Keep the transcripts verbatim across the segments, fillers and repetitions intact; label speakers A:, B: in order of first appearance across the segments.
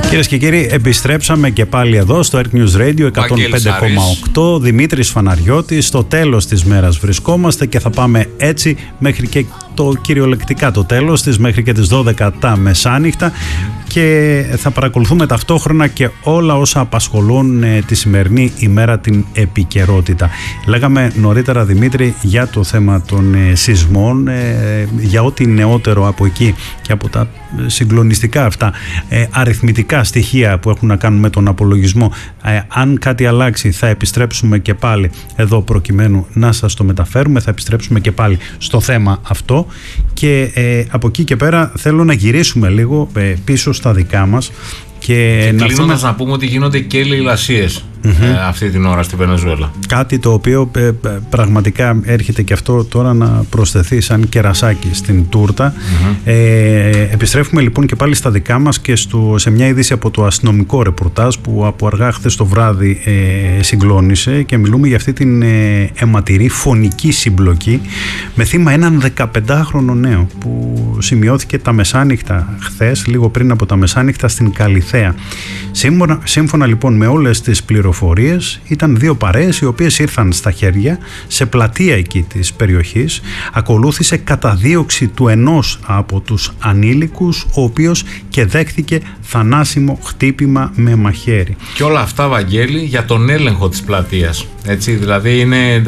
A: Κυρίες και κύριοι, επιστρέψαμε και πάλι εδώ στο Earth News Radio εκατόν πέντε κόμμα οκτώ. Δημήτρης Φαναριώτης, στο τέλος της μέρας βρισκόμαστε και θα πάμε έτσι μέχρι και το κυριολεκτικά το τέλος της, μέχρι και τις δώδεκα τα μεσάνυχτα, και θα παρακολουθούμε ταυτόχρονα και όλα όσα απασχολούν ε, τη σημερινή ημέρα, την επικαιρότητα. Λέγαμε νωρίτερα, Δημήτρη, για το θέμα των ε, σεισμών, ε, για ό,τι νεότερο από εκεί και από τα συγκλονιστικά αυτά ε, αριθμητικά στοιχεία που έχουν να κάνουν με τον απολογισμό. Ε, αν κάτι αλλάξει, θα επιστρέψουμε και πάλι εδώ προκειμένου να σας το μεταφέρουμε. Θα επιστρέψουμε και πάλι στο θέμα αυτό, και ε, από εκεί και πέρα θέλω να γυρίσουμε λίγο ε, πίσω στα δικά μας. Και,
B: και κλείνοντας να πούμε ότι γίνονται και λαιλασίες mm-hmm. ε, αυτή την ώρα στη Βενεζουέλα.
A: Κάτι το οποίο ε, πραγματικά έρχεται και αυτό τώρα να προσθεθεί σαν κερασάκι στην τούρτα. Mm-hmm. Ε, επιστρέφουμε λοιπόν και πάλι στα δικά μας και στο, σε μια είδηση από το αστυνομικό ρεπορτάζ που από αργά χθες το βράδυ ε, συγκλώνησε, και μιλούμε για αυτή την ε, αιματηρή φωνική συμπλοκή με θύμα έναν δεκαπεντάχρονο νέο που σημειώθηκε τα μεσάνυχτα χθες, λίγο πριν από τα μεσάνυχτα, στην Καλυθέα. Σύμφωνα, σύμφωνα λοιπόν με όλες τις πληροφορίες, ήταν δύο παρέες οι οποίες ήρθαν στα χέρια σε πλατεία εκεί της περιοχής. Ακολούθησε καταδίωξη του ενός από τους ανήλικους, ο οποίος και δέχθηκε θανάσιμο χτύπημα με μαχαίρι.
B: Και όλα αυτά, Βαγγέλη, για τον έλεγχο της πλατείας. Έτσι, δηλαδή είναι...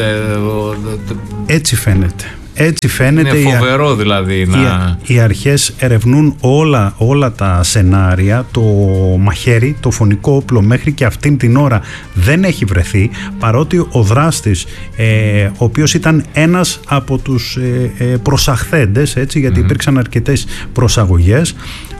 A: Έτσι φαίνεται. Έτσι φαίνεται.
B: Είναι φοβερό δηλαδή να...
A: Οι, οι αρχές ερευνούν όλα, όλα τα σενάρια. Το μαχαίρι, το φωνικό όπλο, μέχρι και αυτήν την ώρα δεν έχει βρεθεί, παρότι ο δράστης, ε, ο οποίος ήταν ένας από τους ε, ε, προσαχθέντες, έτσι, γιατί mm-hmm. υπήρξαν αρκετές προσαγωγές,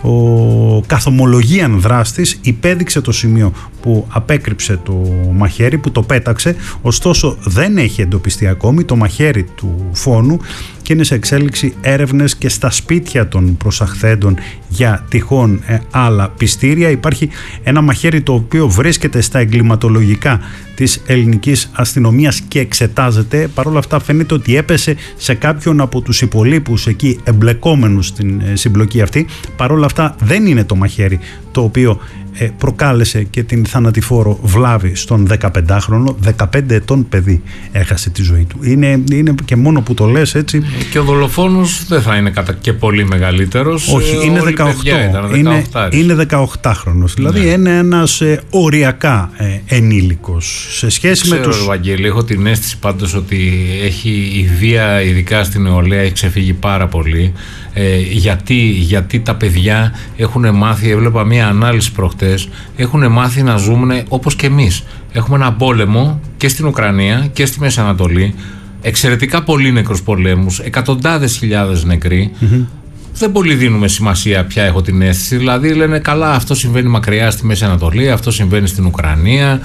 A: ο καθομολογίαν δράστης υπέδειξε το σημείο που απέκρυψε το μαχαίρι, που το πέταξε, ωστόσο δεν έχει εντοπιστεί ακόμη το μαχαίρι του φόνου, και είναι σε εξέλιξη έρευνες και στα σπίτια των προσαχθέντων για τυχόν ε, άλλα πιστήρια. Υπάρχει ένα μαχαίρι το οποίο βρίσκεται στα εγκληματολογικά της ελληνικής αστυνομίας και εξετάζεται. Παρ' όλα αυτά φαίνεται ότι έπεσε σε κάποιον από τους υπολείπους εκεί εμπλεκόμενους στην ε, συμπλοκή αυτή. Παρ' όλα αυτά δεν είναι το μαχαίρι το οποίο ε, προκάλεσε και την θανατηφόρο βλάβη στον δεκαπεντάχρονο. δεκαπέντε ετών παιδί έχασε τη ζωή του. Είναι, είναι και μόνο που το λες έτσι.
B: Και ο δολοφόνος δεν θα είναι κατά και πολύ μεγαλύτερος.
A: Όχι, ε, είναι δεκαοκτώ. Είναι, είναι δεκαοκτάχρονος. Δηλαδή ναι. είναι ένας ε, οριακά ε, ενήλικος σε σχέση
B: Ξέρω,
A: με τους...
B: Βαγγέλη, έχω την αίσθηση πάντως ότι έχει η βία, ειδικά στην νεολαία, έχει ξεφύγει πάρα πολύ. Ε, γιατί, γιατί τα παιδιά έχουν μάθει, έβλεπα μία ανάλυση προχτές, έχουν μάθει να ζούμε όπως και εμείς. Έχουμε ένα πόλεμο και στην Ουκρανία και στη Μέση Ανατολή, εξαιρετικά πολλοί νεκρούς πολέμους, εκατοντάδες χιλιάδες νεκροί. Mm-hmm. Δεν πολύ δίνουμε σημασία πια, έχω την αίσθηση. Δηλαδή λένε καλά, αυτό συμβαίνει μακριά στη Μέση Ανατολή, αυτό συμβαίνει στην Ουκρανία,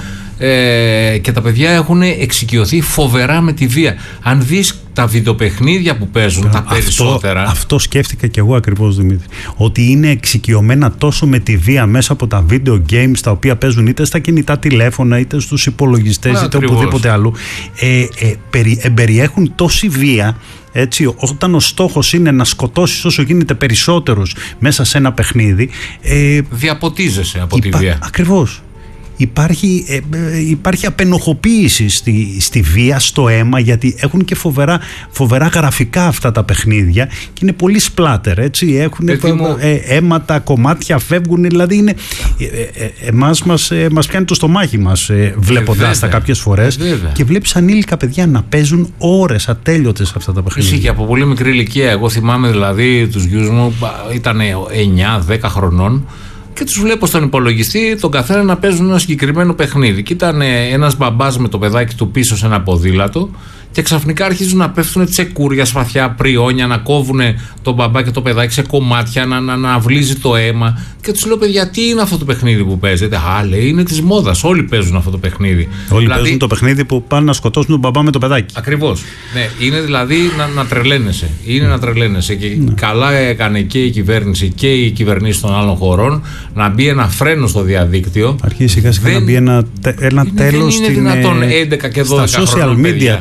B: ε, και τα παιδιά έχουν εξοικειωθεί φοβερά με τη βία. Αν δεις τα βιντεοπαιχνίδια που παίζουν, τα περισσότερα...
A: Αυτό, αυτό σκέφτηκα και εγώ ακριβώς, Δημήτρη. Ότι είναι εξοικειωμένα τόσο με τη βία μέσα από τα video games τα οποία παίζουν είτε στα κινητά τηλέφωνα, είτε στους υπολογιστές, είτε ακριβώς. οπουδήποτε αλλού. Ε, ε, περι, ε, περιέχουν τόση βία, έτσι, όταν ο στόχος είναι να σκοτώσεις όσο γίνεται περισσότερους μέσα σε ένα παιχνίδι. Ε,
B: Διαποτίζεσαι από
A: υπά,
B: τη βία.
A: Ακριβώς. Υπάρχει, ε, υπάρχει απενοχοποίηση στη, στη βία, στο αίμα, γιατί έχουν και φοβερά, φοβερά γραφικά αυτά τα παιχνίδια και είναι πολύ σπλάτερ, έτσι, έχουν ε, ε, αίματα, κομμάτια φεύγουν, δηλαδή είναι, ε, ε, εμάς μας, ε, μας πιάνει το στομάχι μας ε, βλέποντας τα κάποιες φορές ε, και βλέπεις ανήλικα παιδιά να παίζουν ώρες ατέλειωτες αυτά τα παιχνίδια.
B: Εσύ και από πολύ μικρή ηλικία, εγώ θυμάμαι δηλαδή τους γιους μου ήταν εννιά δέκα χρονών και τους βλέπω στον υπολογιστή τον καθένα να παίζουν ένα συγκεκριμένο παιχνίδι. Και ήταν ένας μπαμπάς με το παιδάκι του πίσω σε ένα ποδήλατο και ξαφνικά αρχίζουν να πέφτουν τσεκούρια, σπαθιά, πριόνια, να κόβουν τον μπαμπά και το παιδάκι σε κομμάτια, να, να, να βλύζει το αίμα. Και τους λέω, παιδιά, τι είναι αυτό το παιχνίδι που παίζετε? Α, λέει, είναι της μόδας. Όλοι παίζουν αυτό το παιχνίδι.
A: Όλοι δηλαδή, παίζουν το παιχνίδι που πάνε να σκοτώσουν τον μπαμπά με το παιδάκι.
B: Ακριβώς. Ναι, είναι δηλαδή να, να τρελαίνεσαι. Είναι mm. να τρελαίνεσαι. Και mm. καλά έκανε και η κυβέρνηση και οι κυβερνήσεις των άλλων χωρών να μπει ένα φρένο στο διαδίκτυο.
A: Αρχίζει σιγά σιγά να μπει ένα, ένα τέλος
B: στην, έντεκα και δώδεκα
A: στα social media. Παιδιά. Τώρα δεν ξέρω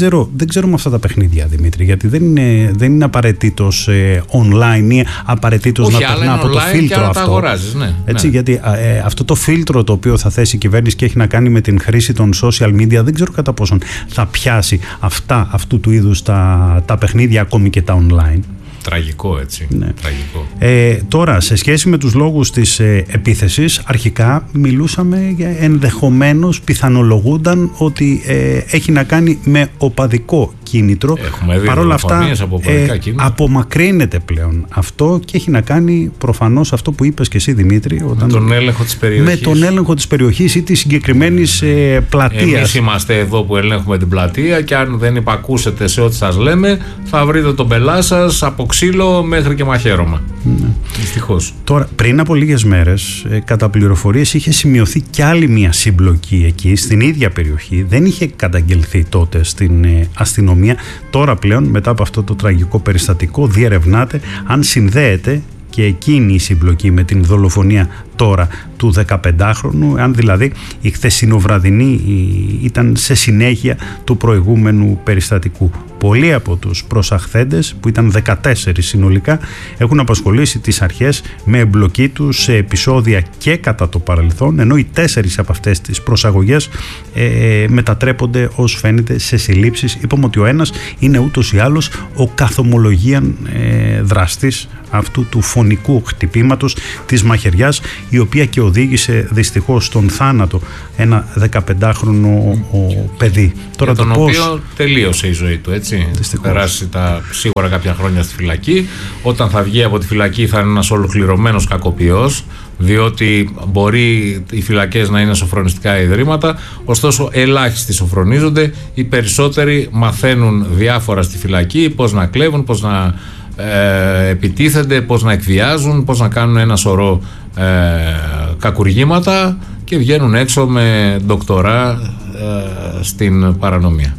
A: ξέρω, δεν ξέρω με αυτά τα παιχνίδια, Δημήτρη, γιατί δεν είναι, δεν είναι απαραίτητος ε, online ή απαραίτητος να περνά από το φίλτρο αυτό.
B: Αγοράζεις, ναι,
A: έτσι,
B: ναι.
A: Γιατί ε, αυτό το φίλτρο το οποίο θα θέσει η κυβέρνηση και έχει να κάνει με την χρήση των social media, δεν ξέρω κατά πόσον θα πιάσει αυτά, αυτού του είδους τα, τα παιχνίδια, ακόμη και τα online.
B: Τραγικό, έτσι.
A: Ναι.
B: Τραγικό.
A: Ε, τώρα, σε σχέση με τους λόγους της ε, επίθεσης, αρχικά μιλούσαμε για ενδεχομένως, πιθανολογούνταν ότι ε, έχει να κάνει με οπαδικό κίνητρο.
B: Έχουμε δει
A: παρόλα
B: δολοφονίες
A: αυτά
B: από οπαδικά
A: ε,
B: κίνητρα.
A: απομακρύνεται πλέον αυτό και έχει να κάνει προφανώς αυτό που είπες και εσύ, Δημήτρη, όταν,
B: με τον έλεγχο της περιοχής.
A: με τον έλεγχο της περιοχής ή της συγκεκριμένης ε, πλατείας.
B: Εμείς είμαστε εδώ που ελέγχουμε την πλατεία και αν δεν υπακούσετε σε ό,τι σας λέμε, θα βρείτε τον πελά σας από ξύλο μέχρι και μαχαίρωμα. Ναι. Δυστυχώς.
A: Τώρα, πριν από λίγες μέρες, ε, κατά πληροφορίες, είχε σημειωθεί κι άλλη μια συμπλοκή εκεί, στην ίδια περιοχή. Δεν είχε καταγγελθεί τότε στην ε, αστυνομία. Τώρα πλέον, μετά από αυτό το τραγικό περιστατικό, διερευνάται αν συνδέεται και εκείνη η συμπλοκή με την δολοφονία τώρα του δεκαπεντάχρονου, αν δηλαδή η χθεσινοβραδινή ήταν σε συνέχεια του προηγούμενου περιστατικού. Πολλοί από τους προσαχθέντες, που ήταν δεκατέσσερις συνολικά, έχουν απασχολήσει τις αρχές με εμπλοκή τους σε επεισόδια και κατά το παρελθόν, ενώ οι τέσσερις από αυτές τις προσαγωγές ε, μετατρέπονται, ως φαίνεται, σε συλλήψεις. Είπαμε ότι ο ένας είναι ούτως ή άλλως ο καθομολογίαν ε, δραστής αυτού του φωνικού χτυπήματος, της μαχαιριάς, η οποία και οδήγησε δυστυχώς στον θάνατο ένα δεκαπεντάχρονο ο παιδί.
B: Τώρα για τον το πώς... οποίο τελείωσε η ζωή του, έτσι. Θα περάσει τα, σίγουρα κάποια χρόνια στη φυλακή. Όταν θα βγει από τη φυλακή θα είναι ένας ολοκληρωμένος κακοποιός, διότι μπορεί οι φυλακές να είναι σοφρονιστικά ιδρύματα, ωστόσο ελάχιστοι σοφρονίζονται, οι περισσότεροι μαθαίνουν διάφορα στη φυλακή, πώς να κλέβουν, πώς να ε, επιτίθενται, πώς να εκβιάζουν, πώς να κάνουν ένα σωρό ε, κακουργήματα και βγαίνουν έξω με ντοκτορά ε, στην παρανομία.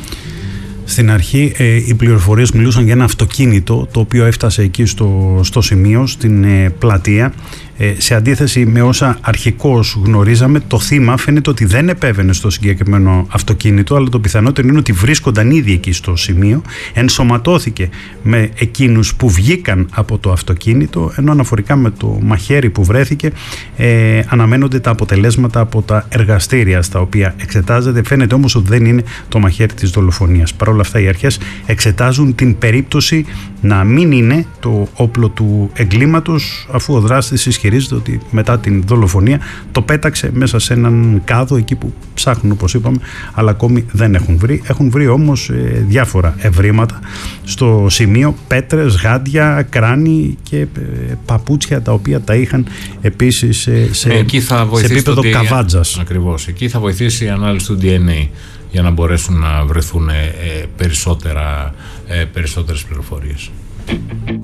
A: Στην αρχή ε, οι πληροφορίες μιλούσαν για ένα αυτοκίνητο το οποίο έφτασε εκεί στο, στο σημείο, στην ε, πλατεία. Ε, σε αντίθεση με όσα αρχικώς γνωρίζαμε, το θύμα φαίνεται ότι δεν επέβαινε στο συγκεκριμένο αυτοκίνητο, αλλά το πιθανότερο είναι ότι βρίσκονταν ήδη εκεί στο σημείο, ενσωματώθηκε με εκείνους που βγήκαν από το αυτοκίνητο, ενώ αναφορικά με το μαχαίρι που βρέθηκε ε, αναμένονται τα αποτελέσματα από τα εργαστήρια στα οποία εξετάζεται. Φαίνεται όμως ότι δεν είναι το μαχαίρι της δολοφονίας. Παρ' όλα αυτά οι αρχές εξετάζουν την περίπτωση να μην είναι το όπλο του εγκλήματος, αφού ο δράστης ισχυρίζεται ότι μετά την δολοφονία το πέταξε μέσα σε έναν κάδο εκεί που ψάχνουν, όπως είπαμε, αλλά ακόμη δεν έχουν βρει. Έχουν βρει όμως ε, διάφορα ευρήματα στο σημείο, πέτρες, γάντια, κράνη και ε, παπούτσια, τα οποία τα είχαν επίσης ε, σε,
B: εκεί θα
A: σε επίπεδο το καβάτζας.
B: Ακριβώς. Εκεί θα βοηθήσει η ανάλυση του ντι εν έι για να μπορέσουν να βρεθούν ε, περισσότερα, ε, περισσότερες πληροφορίες.